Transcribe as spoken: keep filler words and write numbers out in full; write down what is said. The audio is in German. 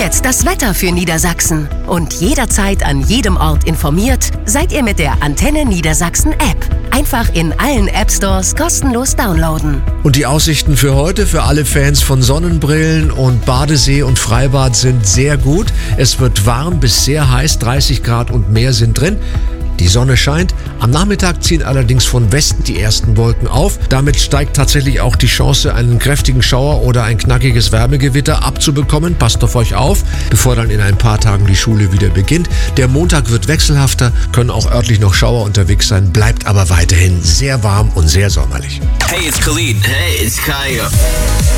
jetzt das Wetter für Niedersachsen. Und jederzeit an jedem Ort informiert seid ihr mit der Antenne Niedersachsen App. Einfach in allen App-Stores kostenlos downloaden. Und die Aussichten für heute, für alle Fans von Sonnenbrillen und Badesee und Freibad sind sehr gut. Es wird warm bis sehr heiß, dreißig Grad und mehr sind drin. Die Sonne scheint. Am Nachmittag ziehen allerdings von Westen die ersten Wolken auf. Damit steigt tatsächlich auch die Chance, einen kräftigen Schauer oder ein knackiges Wärmegewitter abzubekommen. Passt auf euch auf, bevor dann in ein paar Tagen die Schule wieder beginnt. Der Montag wird wechselhafter, können auch örtlich noch Schauer unterwegs sein, bleibt aber weiterhin sehr warm und sehr sommerlich. Hey, it's Khalid. Hey, it's Kaya.